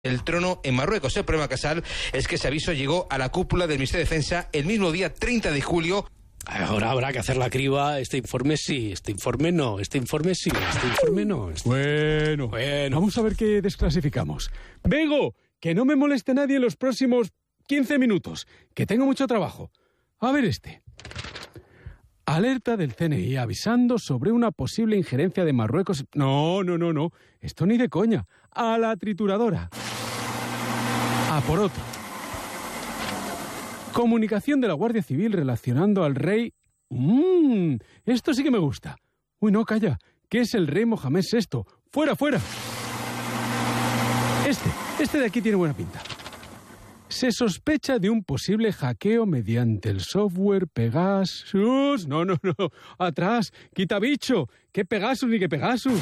el trono en Marruecos. El problema, Casal, es que ese aviso llegó a la cúpula del Ministerio de Defensa el mismo día 30 de julio. Ahora habrá que hacer la criba. Este informe sí, este informe no, este informe sí, este informe no. Bueno, vamos a ver qué desclasificamos. Bego, que no me moleste nadie en los próximos 15 minutos, que tengo mucho trabajo. A ver este. Alerta del CNI avisando sobre una posible injerencia de Marruecos. No. Esto ni de coña. A la trituradora. A por otro. Comunicación de la Guardia Civil relacionando al rey... Esto sí que me gusta. Uy, no, calla. ¿Qué es el rey Mohamed VI? ¡Fuera! Este de aquí tiene buena pinta. Se sospecha de un posible hackeo mediante el software Pegasus. No. Atrás. Quita bicho. ¿Qué Pegasus ni qué Pegasus?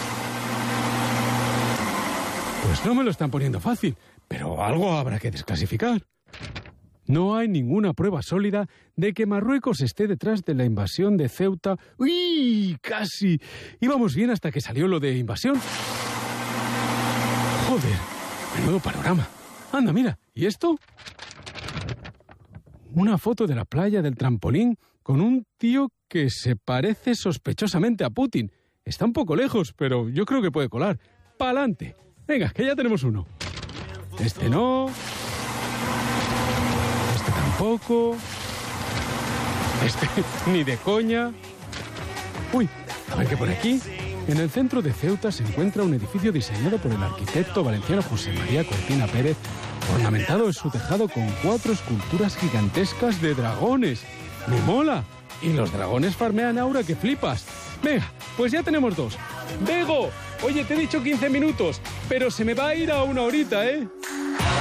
Pues no me lo están poniendo fácil, pero algo habrá que desclasificar. No hay ninguna prueba sólida de que Marruecos esté detrás de la invasión de Ceuta. ¡Uy! Casi. Íbamos bien hasta que salió lo de invasión. Joder, menudo panorama. Anda, mira, ¿y esto? Una foto de la playa del trampolín con un tío que se parece sospechosamente a Putin. Está un poco lejos, pero yo creo que puede colar. ¡Pa'lante! Venga, que ya tenemos uno. Este no. Este tampoco. Este ni de coña. Uy, a ver qué por aquí. En el centro de Ceuta se encuentra un edificio diseñado por el arquitecto valenciano José María Cortina Pérez, ornamentado en su tejado con 4 esculturas gigantescas de dragones. ¡Me mola! Y los dragones farmean aura que flipas. Venga, pues ya tenemos 2. ¡Bego! Oye, te he dicho 15 minutos, pero se me va a ir a 1 horita, ¿eh?